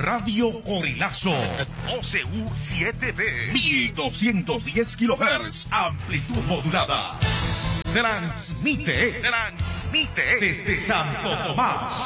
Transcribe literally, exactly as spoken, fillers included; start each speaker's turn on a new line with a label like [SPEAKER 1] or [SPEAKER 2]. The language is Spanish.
[SPEAKER 1] Radio Corilazo. O C U siete B. mil doscientos diez kilohertz. Amplitud modulada. Transmite. Transmite. Desde Santo Tomás.